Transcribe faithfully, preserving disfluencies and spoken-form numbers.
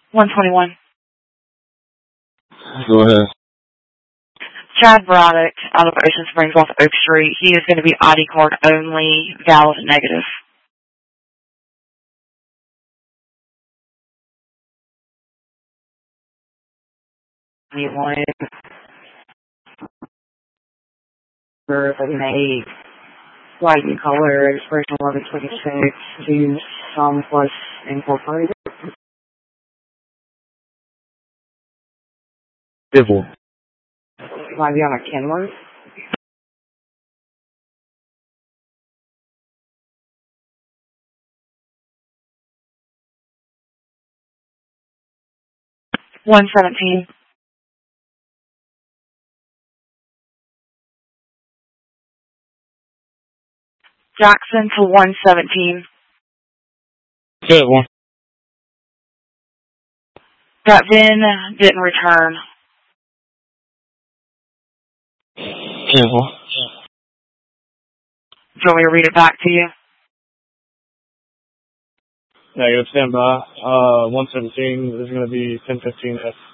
one twenty-one. Go ahead. Chad Braddock out of Ocean Springs off Oak Street. He is going to be I D card only, valid and negative. You want for May white in color, expiration eleven twenty-six, to Some Plus Incorporated. Civil. Might be on a Kenworth. one seventeen. Jackson to one seventeen. Good one. That V I N didn't return. Civil. Do you want me to read it back to you? Negative, stand by. Uh, one seventeen is going to be ten fifteen F.